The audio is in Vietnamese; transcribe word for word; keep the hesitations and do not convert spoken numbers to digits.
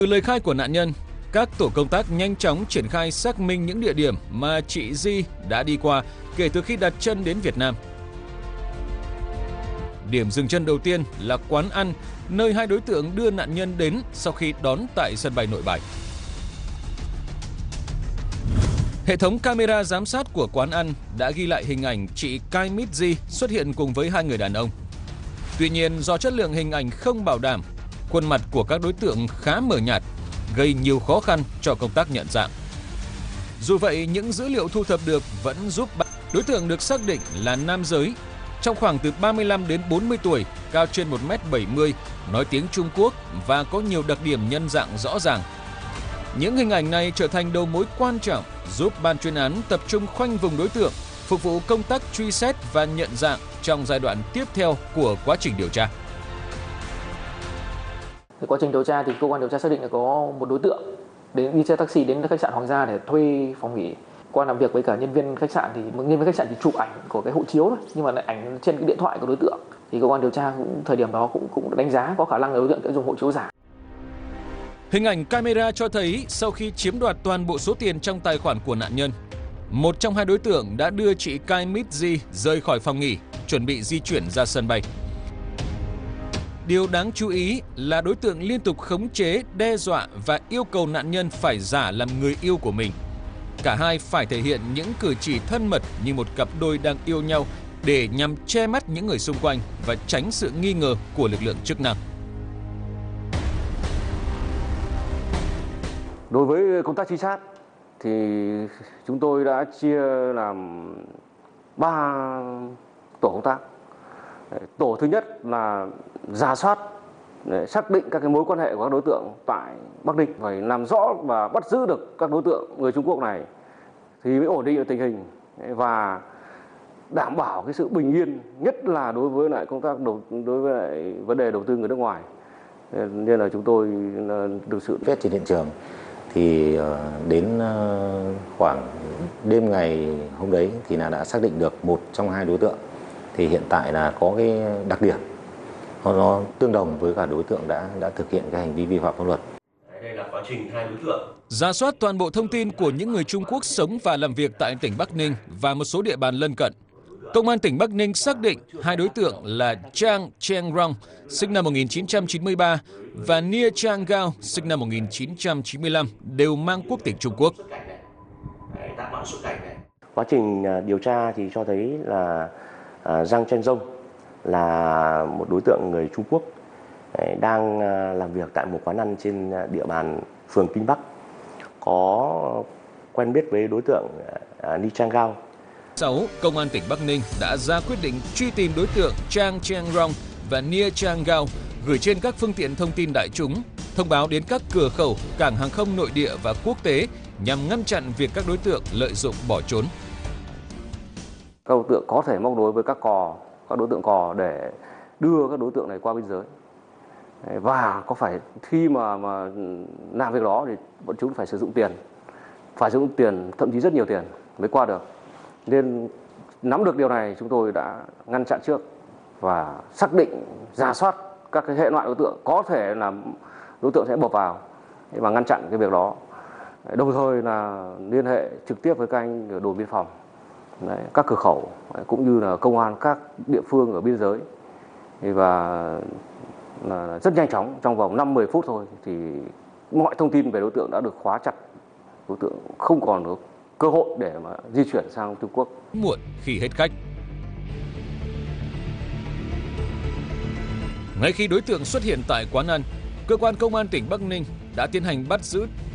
Từ lời khai của nạn nhân, các tổ công tác nhanh chóng triển khai xác minh những địa điểm mà chị Di đã đi qua kể từ khi đặt chân đến Việt Nam. Điểm dừng chân đầu tiên là quán ăn, nơi hai đối tượng đưa nạn nhân đến sau khi đón tại sân bay Nội Bài. Hệ thống camera giám sát của quán ăn đã ghi lại hình ảnh chị Kai Mít Di xuất hiện cùng với hai người đàn ông. Tuy nhiên, do chất lượng hình ảnh không bảo đảm, khuôn mặt của các đối tượng khá mờ nhạt, gây nhiều khó khăn cho công tác nhận dạng. Dù vậy, những dữ liệu thu thập được vẫn giúp đối tượng được xác định là nam giới, trong khoảng từ ba mươi lăm đến bốn mươi tuổi, cao trên một mét bảy mươi, nói tiếng Trung Quốc và có nhiều đặc điểm nhân dạng rõ ràng. Những hình ảnh này trở thành đầu mối quan trọng giúp ban chuyên án tập trung khoanh vùng đối tượng, phục vụ công tác truy xét và nhận dạng trong giai đoạn tiếp theo của quá trình điều tra. Quá trình điều tra thì cơ quan điều tra xác định là có một đối tượng đến đi xe taxi đến khách sạn Hoàng Gia để thuê phòng nghỉ. Qua làm việc với cả nhân viên khách sạn thì nhân viên khách sạn chỉ chụp ảnh của cái hộ chiếu thôi, nhưng mà lại ảnh trên cái điện thoại của đối tượng. Thì cơ quan điều tra cũng thời điểm đó cũng cũng đánh giá có khả năng là đối tượng sẽ dùng hộ chiếu giả. Hình ảnh camera cho thấy sau khi chiếm đoạt toàn bộ số tiền trong tài khoản của nạn nhân, một trong hai đối tượng đã đưa chị Kai Mít Di rời khỏi phòng nghỉ, chuẩn bị di chuyển ra sân bay. Điều đáng chú ý là đối tượng liên tục khống chế, đe dọa và yêu cầu nạn nhân phải giả làm người yêu của mình. Cả hai phải thể hiện những cử chỉ thân mật như một cặp đôi đang yêu nhau để nhằm che mắt những người xung quanh và tránh sự nghi ngờ của lực lượng chức năng. Đối với công tác trinh sát thì chúng tôi đã chia làm ba tổ công tác. Tổ thứ nhất là rà soát để xác định các cái mối quan hệ của các đối tượng tại Bắc Ninh, phải làm rõ và bắt giữ được các đối tượng người Trung Quốc này thì mới ổn định được tình hình và đảm bảo cái sự bình yên, nhất là đối với lại công tác đầu đối với lại vấn đề đầu tư người nước ngoài. Nên là chúng tôi được sự vết trên hiện trường thì đến khoảng đêm ngày hôm đấy thì là đã xác định được một trong hai đối tượng. Thì hiện tại là có cái đặc điểm nó, nó tương đồng với cả đối tượng đã đã thực hiện cái hành vi vi phạm pháp luật. Đây là quá trình hai đối tượng rà soát toàn bộ thông tin của những người Trung Quốc sống và làm việc tại tỉnh Bắc Ninh và một số địa bàn lân cận. Công an tỉnh Bắc Ninh xác định hai đối tượng là Chang Cheng Rong, sinh năm một nghìn chín trăm chín mươi ba và Nia Chang Gao, sinh năm một nghìn chín trăm chín mươi lăm, đều mang quốc tịch Trung Quốc. Quá trình điều tra thì cho thấy là Giang Chen Rong là một đối tượng người Trung Quốc đang làm việc tại một quán ăn trên địa bàn phường Kinh Bắc, có quen biết với đối tượng Ni Chang Gao. sáu. Công an tỉnh Bắc Ninh đã ra quyết định truy tìm đối tượng Chang Cheng Rong và Nia Chang Gao, gửi trên các phương tiện thông tin đại chúng, thông báo đến các cửa khẩu, cảng hàng không nội địa và quốc tế nhằm ngăn chặn việc các đối tượng lợi dụng bỏ trốn. Các đối tượng có thể móc nối với các cò, các đối tượng cò để đưa các đối tượng này qua biên giới. Và có phải khi mà mà làm việc đó thì bọn chúng phải sử dụng tiền, phải sử dụng tiền, thậm chí rất nhiều tiền mới qua được. Nên nắm được điều này chúng tôi đã ngăn chặn trước và xác định, rà soát các cái hệ loại đối tượng có thể là đối tượng sẽ bộc vào và ngăn chặn cái việc đó. Đồng thời là liên hệ trực tiếp với các anh ở đồn biên phòng, đấy, các cửa khẩu cũng như là công an các địa phương ở biên giới. Và là rất nhanh chóng, trong vòng năm mười phút thôi thì mọi thông tin về đối tượng đã được khóa chặt. Đối tượng không còn có cơ hội để mà di chuyển sang Trung Quốc. Muộn khi hết khách. Ngay khi đối tượng xuất hiện tại quán ăn, cơ quan công an tỉnh Bắc Ninh đã tiến hành bắt giữ